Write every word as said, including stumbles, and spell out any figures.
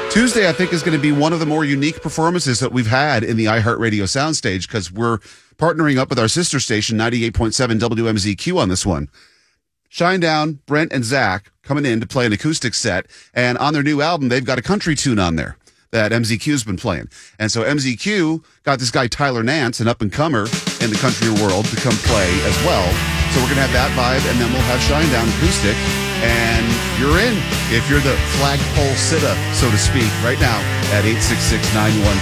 Tuesday, I think, is going to be one of the more unique performances that we've had in the iHeartRadio soundstage because we're partnering up with our sister station, ninety-eight point seven W M Z Q, on this one. Shinedown, Brent, and Zach coming in to play an acoustic set, and on their new album, they've got a country tune on there that M Z Q's been playing. And so M Z Q got this guy Tyler Nance, an up-and-comer in the country world, to come play as well. So we're going to have that vibe, and then we'll have Shinedown acoustic, and you're in if you're the flagpole sitter, so to speak, right now at eight six six, nine one